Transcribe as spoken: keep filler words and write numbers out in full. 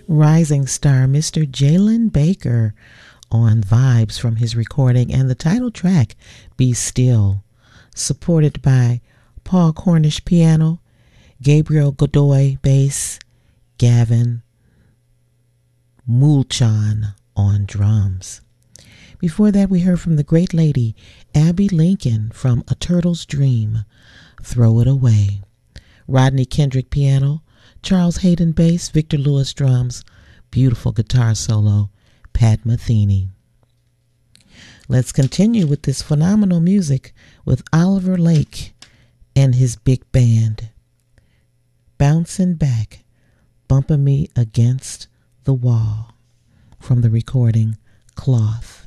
Rising star Mister Jalen Baker on Vibes from his recording, and the title track, Be Still, supported by Paul Cornish piano, Gabriel Godoy bass, Gavin Mulchan on drums. Before that, we heard from the great lady Abby Lincoln from A Turtle's Dream, Throw It Away. Rodney Kendrick piano, Charles Hayden bass, Victor Lewis drums, beautiful guitar solo, Pat Metheny. Let's continue with this phenomenal music with Oliver Lake and his big band. Bouncing Back, Bumping Me Against the Wall, from the recording Cloth.